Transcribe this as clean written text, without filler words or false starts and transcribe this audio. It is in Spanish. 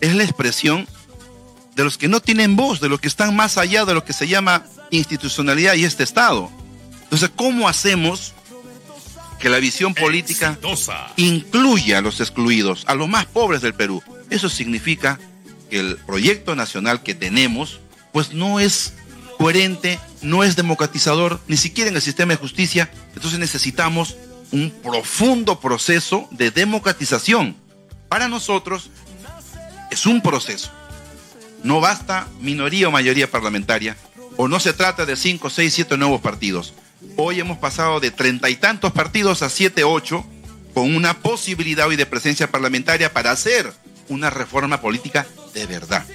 es la expresión de los que no tienen voz, de los que están más allá de lo que se llama institucionalidad y este Estado. Entonces, ¿cómo hacemos que la visión política incluya a los excluidos, a los más pobres del Perú? Eso significa que el proyecto nacional que tenemos, pues no es coherente, no es democratizador, ni siquiera en el sistema de justicia. Entonces necesitamos un profundo proceso de democratización. Para nosotros es un proceso. No basta minoría o mayoría parlamentaria, o no se trata de 5, 6, 7 nuevos partidos. Hoy hemos pasado de 30 y tantos partidos a 7, 8, con una posibilidad hoy de presencia parlamentaria para hacer una reforma política de verdad.